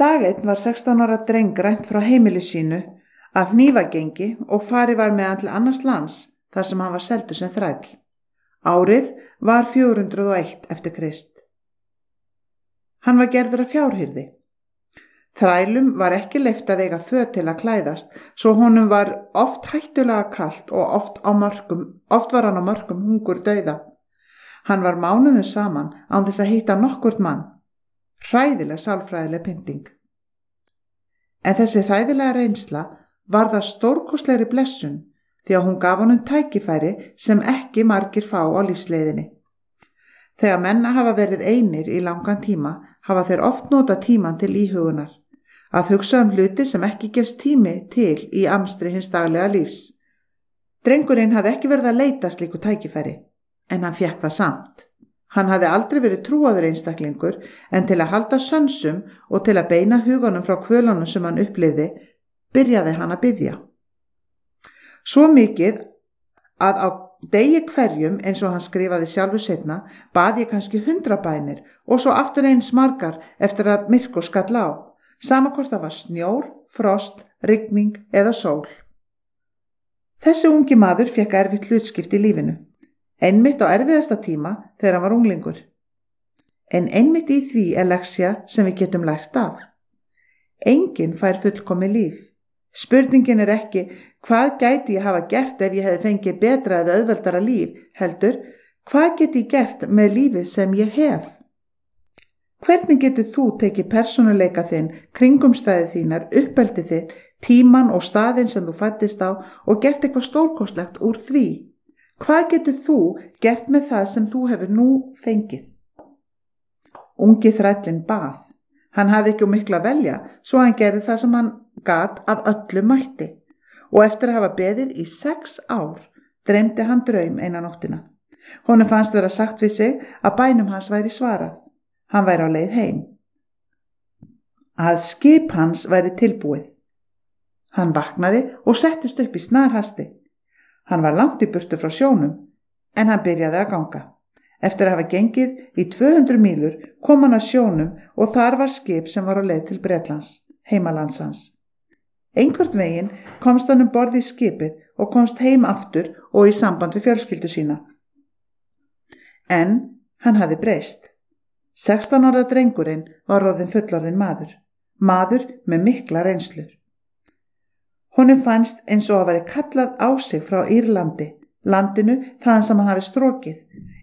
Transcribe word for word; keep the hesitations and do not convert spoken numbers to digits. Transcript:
Dag einn var sextán ára dreng rænt frá heimili sínu af hnífagengi og farið var með hann til annars lands þar sem hann var seldur sem þræll. Árið var fjögur hundruð og eitt eftir Krist. Hann var gerður af fjárhirði. Þrælum var ekki leyft að eiga föt til að klæðast, svo honum var oft hættulega kalt og oft, á mörkum, oft var hann á mörkum hungur dauða. Hann var mánuðum saman án þess að hitta nokkurt mann. Hræðileg sálfræðileg pynting. En þessi hræðilega reynsla var það stórkostlegri blessun því að hún gaf honum tækifæri sem ekki margir fá á lífsleiðinni. Þegar menn hafa verið einir í langan tíma hafa þeir oft nota tíman til íhugunar, að hugsa um hluti sem ekki gefst tími til í amstri hins daglega lífs. Drengurinn hafði ekki verið að leita slíku tækifæri, en hann fékk það samt. Hann hafði aldrei verið trúaður einstaklingur, en til að halda sönsum og til að beina huganum frá kvölunum sem hann upplifði, byrjaði hann að biðja. Svo mikið að á degi hverjum, eins og hann skrifaði sjálfur seinna, bað ég kannski hundra bænir og svo aftur eins margar eftir að myrkur skall á, sama hvort það var snjór, frost, rigning eða sól. Þessi ungi maður fékk erfitt hlutskipti í lífinu, einmitt á erfiðasta tíma þegar hann var unglingur. En einmitt í því er lexía sem við getum lært af. Enginn fær fullkomið líf. Spurningin er ekki hvað gæti ég hafa gert ef ég hefði fengið betra eða auðveldara líf, heldur hvað geti ég gert með lífið sem ég hef? Hvernig getur þú tekið persónuleika þinn, kringumstæði þínar, uppeldi þitt, tíman og staðinn sem þú fæddist á og gert eitthvað stórkostlegt úr því? Hvað getur þú gert með það sem þú hefur nú fengið? Ungi þrællinn bað. Hann hafði ekki um miklu að velja, svo hann gerði það sem hann gat af öllu mætti. Og eftir að hafa beðið í sex ár, dreymdi hann draum eina nóttina. Honum fannst vera sagt við sig að bænum hans væri svarað. Hann væri á leið heim. Að skip hans væri tilbúið. Hann vaknaði og settist upp í snarhasti. Hann var langt í burtu frá sjónum, en hann byrjaði að ganga. Eftir að hafa gengið í tvö hundruð mílur kom hann að sjónum og þar var skip sem var á leið til Bretlands, heimalands hans. Einhvern veginn komst hann um borð í skipið og komst heim aftur og í samband við fjölskyldu sína. En hann hafði breyst. sextán ára drengurinn var orðinn fullorðinn maður, maður með mikla reynslur. Honum fannst eins og að veri kallað á sig frá Írlandi, landinu þaðan sem hann hafi strokið,